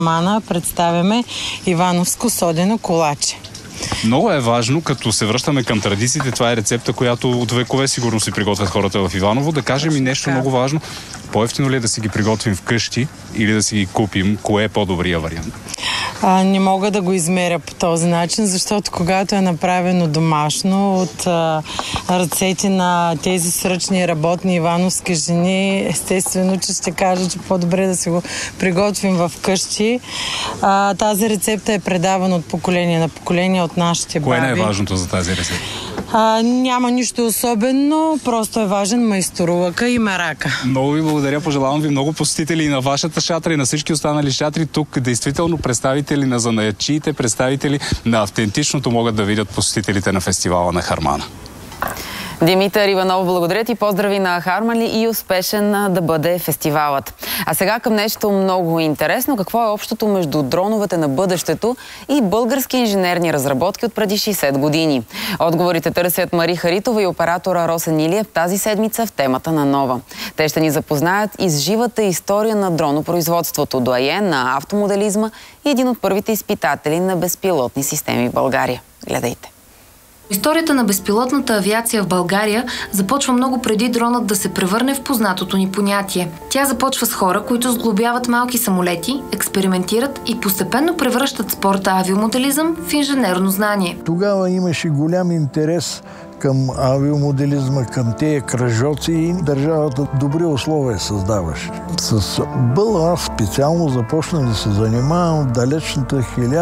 Мана представяме ивановско содено колаче. Много е важно, като се връщаме към традициите, това е рецепта, която от векове сигурно си приготвят хората в Иваново. Да кажем и нещо много важно. По-евтино ли е да си ги приготвим вкъщи или да си ги купим? Кое е по-добрия вариант? Не мога да го измеря по този начин, защото когато е направено домашно от ръцете на тези сръчни работни ивановски жени, естествено, че ще кажа, че по-добре да си го приготвим в къщи. Тази рецепта е предавана от поколение на поколение от нашите баби. Кое е най-важното за тази рецепта? Няма нищо особено, просто е важен майсторлъка и мерака. Много ви благодаря, пожелавам ви много посетители и на вашата шатра, и на всички останали шатри. Тук действително представители на занаятчиите, представители на автентичното могат да видят посетителите на фестивала на Хармана. Димитър Иванов, благодаря ти, поздрави на Хармали и успешен да бъде фестивалът. А сега към нещо много интересно. Какво е общото между дроновете на бъдещето и български инженерни разработки от преди 60 години? Отговорите търсят Мари Харитова и оператора Росен Илиев тази седмица в темата на Нова. Те ще ни запознаят и с живата история на дронопроизводството, доайен на автомоделизма и един от първите изпитатели на безпилотни системи в България. Гледайте! Историята на безпилотната авиация в България започва много преди дронът да се превърне в познатото ни понятие. Тя започва с хора, които сглобяват малки самолети, експериментират и постепенно превръщат спорта авиомоделизъм в инженерно знание. Тогава имаше голям интерес към авиомоделизма, към тези кръжоци и държавата добри условия създаваше. С БЛА специално започна да се занимавам в далечната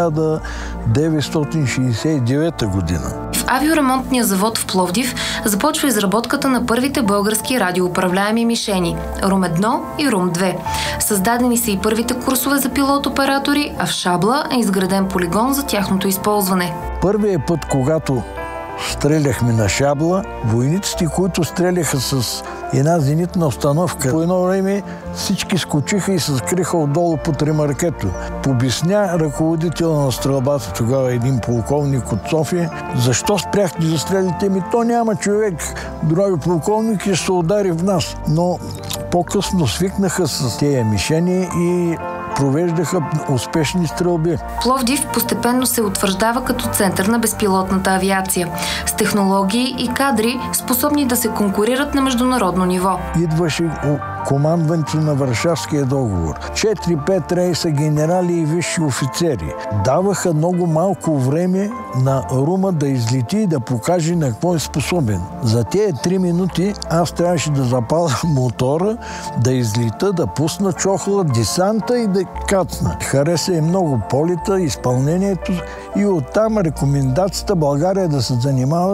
1969 година. В авиоремонтния завод в Пловдив започва изработката на първите български радиоуправляеми мишени – Рум-1 и Рум-2. Създадени са и първите курсове за пилот-оператори, а в Шабла е изграден полигон за тяхното използване. Първият път, когато стреляхме на Шабла, войниците, които стреляха с една зенитна установка, по едно време всички скочиха и се скриха отдолу под ремаркето. Обясня ръководителя на стрелбата, тогава един полковник от София, защо спряхте да стреляте? То няма човек, други полковник и ще се удари в нас. Но по-късно свикнаха с тези мишени и провеждаха успешни стрелби. Пловдив постепенно се утвърждава като център на безпилотната авиация, с технологии и кадри, способни да се конкурират на международно ниво. Идваше командването на Варшавския договор. 4-5 рейса генерали и висши офицери. Даваха много малко време на Рума да излети и да покаже на какво е способен. За тези 3 минути аз трябваше да запаля мотора, да излита, да пусна чохла, десанта и да кацна. Хареса и много полета, изпълнението и оттам рекомендацията България да се занимава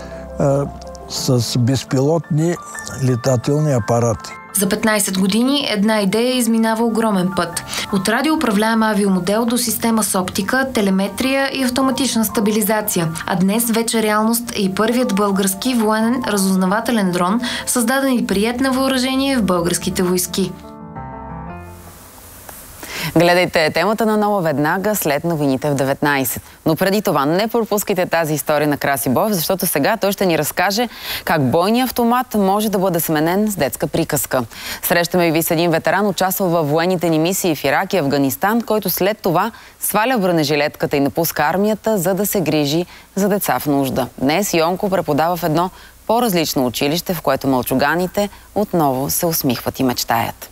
с безпилотни летателни апарати. За 15 години една идея изминава огромен път. От радиоуправляем авиомодел до система с оптика, телеметрия и автоматична стабилизация. А днес вече реалност е и първият български военен разузнавателен дрон, създаден и приет на въоръжение в българските войски. Гледайте темата на Нова веднага след новините в 19. Но преди това не пропускайте тази история на Краси Боев, защото сега той ще ни разкаже как бойният автомат може да бъде сменен с детска приказка. Срещаме ви с един ветеран, участвал във военните ни мисии в Ирак и Афганистан, който след това сваля бронежилетката и напуска армията, за да се грижи за деца в нужда. Днес Йонко преподава в едно по-различно училище, в което мълчуганите отново се усмихват и мечтаят.